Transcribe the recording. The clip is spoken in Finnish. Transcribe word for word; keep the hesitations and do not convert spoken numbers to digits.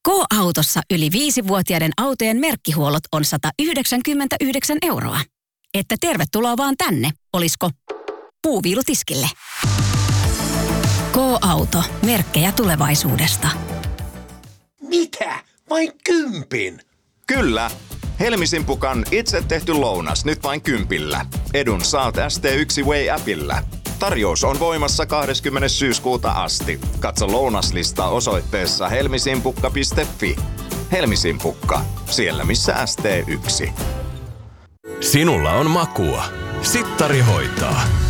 K-autossa yli viisivuotiaiden autojen merkkihuollot on sata yhdeksänkymmentäyhdeksän euroa. Että tervetuloa vaan tänne, olisko puuviilutiskille. K-auto, merkkejä tulevaisuudesta. Mitä? Vain kympin? Kyllä. Helmisimpukan itse tehty lounas nyt vain kympillä. Edun saat S T yksi Way-appillä. Tarjous on voimassa kahdeskymmenes syyskuuta asti. Katso lounaslista osoitteessa helmisimpukka piste fi. Helmisimpukka, siellä missä S T yksi. Sinulla on makua. Sittari hoitaa.